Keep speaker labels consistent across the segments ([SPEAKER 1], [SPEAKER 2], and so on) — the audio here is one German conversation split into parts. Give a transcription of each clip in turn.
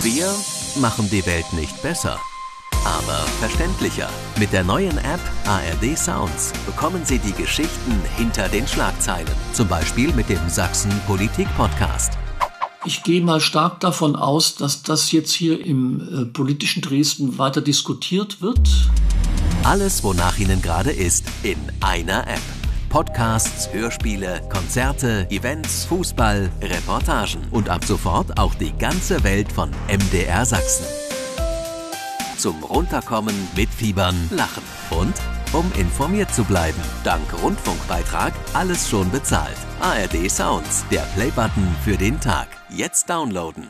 [SPEAKER 1] Wir machen die Welt nicht besser, aber verständlicher. Mit der neuen App ARD Sounds bekommen Sie die Geschichten hinter den Schlagzeilen. Zum Beispiel mit dem Sachsen Politik Podcast.
[SPEAKER 2] Ich gehe mal stark davon aus, dass das jetzt hier im politischen Dresden weiter diskutiert wird.
[SPEAKER 1] Alles, wonach Ihnen gerade ist, in einer App. Podcasts, Hörspiele, Konzerte, Events, Fußball, Reportagen und ab sofort auch die ganze Welt von MDR Sachsen. Zum Runterkommen, mitfiebern, lachen und um informiert zu bleiben. Dank Rundfunkbeitrag alles schon bezahlt. ARD Sounds, der Playbutton für den Tag. Jetzt downloaden.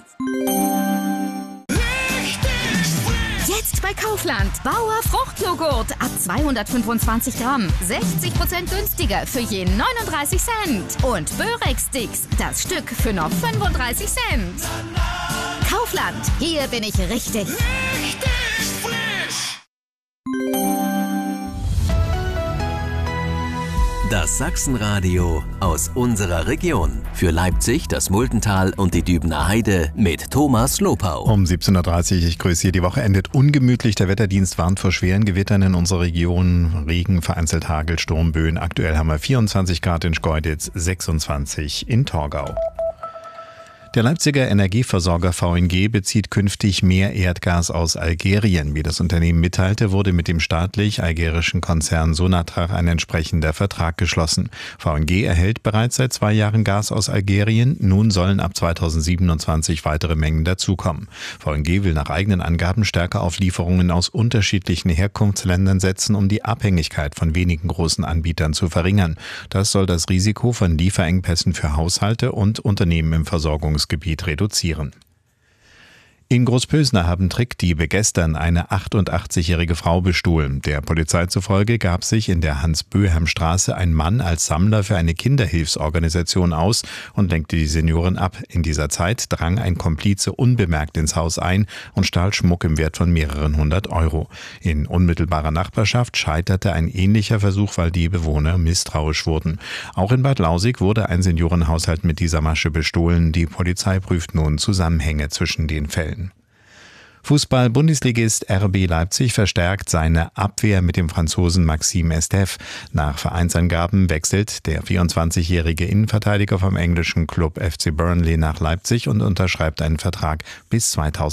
[SPEAKER 3] Jetzt bei Kaufland. Bauer Fruchtjoghurt ab 225 Gramm. 60% günstiger für je 39 Cent. Und Börek-Sticks, das Stück für noch 35 Cent. Kaufland, hier bin ich richtig.
[SPEAKER 1] Das Sachsenradio aus unserer Region. Für Leipzig, das Muldental und die Dübener Heide mit Thomas Lopau.
[SPEAKER 4] Um 17.30 Uhr, ich grüße Sie. Die Woche endet ungemütlich. Der Wetterdienst warnt vor schweren Gewittern in unserer Region. Regen, vereinzelt Hagel, Sturmböen. Aktuell haben wir 24 Grad in Schkeuditz, 26 in Torgau. Der Leipziger Energieversorger VNG bezieht künftig mehr Erdgas aus Algerien. Wie das Unternehmen mitteilte, wurde mit dem staatlich-algerischen Konzern Sonatrach ein entsprechender Vertrag geschlossen. VNG erhält bereits seit 2 Jahren Gas aus Algerien. Nun sollen ab 2027 weitere Mengen dazukommen. VNG will nach eigenen Angaben stärker auf Lieferungen aus unterschiedlichen Herkunftsländern setzen, um die Abhängigkeit von wenigen großen Anbietern zu verringern. Das soll das Risiko von Lieferengpässen für Haushalte und Unternehmen im Versorgungsgebiet reduzieren. In Großpösner haben Trickdiebe gestern eine 88-jährige Frau bestohlen. Der Polizei zufolge gab sich in der Hans-Böhem-Straße ein Mann als Sammler für eine Kinderhilfsorganisation aus und lenkte die Seniorin ab. In dieser Zeit drang ein Komplize unbemerkt ins Haus ein und stahl Schmuck im Wert von mehreren 100 Euro. In unmittelbarer Nachbarschaft scheiterte ein ähnlicher Versuch, weil die Bewohner misstrauisch wurden. Auch in Bad Lausig wurde ein Seniorenhaushalt mit dieser Masche bestohlen. Die Polizei prüft nun Zusammenhänge zwischen den Fällen. Fußball-Bundesligist RB Leipzig verstärkt seine Abwehr mit dem Franzosen Maxime Estève. Nach Vereinsangaben wechselt der 24-jährige Innenverteidiger vom englischen Club FC Burnley nach Leipzig und unterschreibt einen Vertrag bis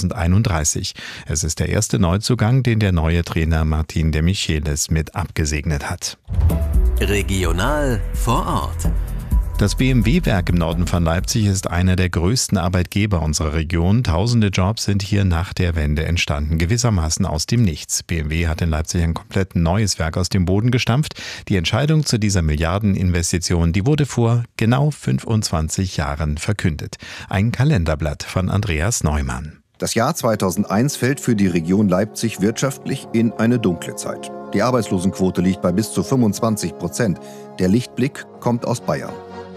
[SPEAKER 4] 2031. Es ist der erste Neuzugang, den der neue Trainer Martin de Michelis mit abgesegnet hat.
[SPEAKER 1] Regional vor Ort.
[SPEAKER 4] Das BMW-Werk im Norden von Leipzig ist einer der größten Arbeitgeber unserer Region. Tausende Jobs sind hier nach der Wende entstanden, gewissermaßen aus dem Nichts. BMW hat in Leipzig ein komplett neues Werk aus dem Boden gestampft. Die Entscheidung zu dieser Milliardeninvestition, die wurde vor genau 25 Jahren verkündet. Ein Kalenderblatt von Andreas Neumann.
[SPEAKER 5] Das Jahr 2001 fällt für die Region Leipzig wirtschaftlich in eine dunkle Zeit. Die Arbeitslosenquote liegt bei bis zu 25%. Der Lichtblick kommt aus Bayern.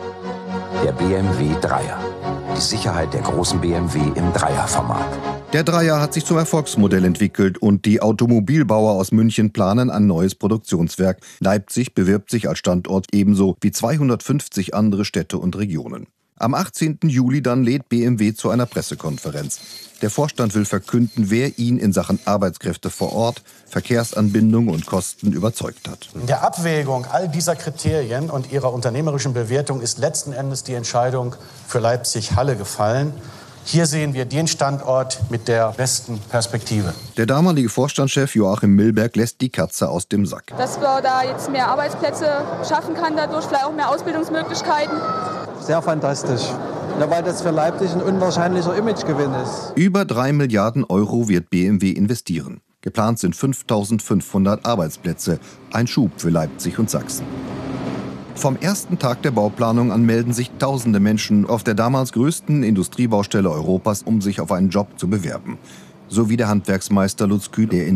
[SPEAKER 6] Der BMW Dreier. Die Sicherheit der großen BMW im Dreierformat.
[SPEAKER 5] Der Dreier hat sich zum Erfolgsmodell entwickelt und die Automobilbauer aus München planen ein neues Produktionswerk. Leipzig bewirbt sich als Standort ebenso wie 250 andere Städte und Regionen. Am 18. Juli dann lädt BMW zu einer Pressekonferenz. Der Vorstand will verkünden, wer ihn in Sachen Arbeitskräfte vor Ort, Verkehrsanbindung und Kosten überzeugt hat.
[SPEAKER 7] In der Abwägung all dieser Kriterien und ihrer unternehmerischen Bewertung ist letzten Endes die Entscheidung für Leipzig-Halle gefallen. Hier sehen wir den Standort mit der besten Perspektive.
[SPEAKER 5] Der damalige Vorstandschef Joachim Milberg lässt die Katze aus dem Sack.
[SPEAKER 8] Dass wir da jetzt mehr Arbeitsplätze schaffen kann, dadurch vielleicht auch mehr Ausbildungsmöglichkeiten.
[SPEAKER 9] Sehr fantastisch. Ja, weil das für Leipzig ein unwahrscheinlicher Imagegewinn ist.
[SPEAKER 5] Über 3 Milliarden Euro wird BMW investieren. Geplant sind 5.500 Arbeitsplätze. Ein Schub für Leipzig und Sachsen. Vom ersten Tag der Bauplanung an melden sich tausende Menschen auf der damals größten Industriebaustelle Europas, um sich auf einen Job zu bewerben. So wie der Handwerksmeister Lutz Kühn, der in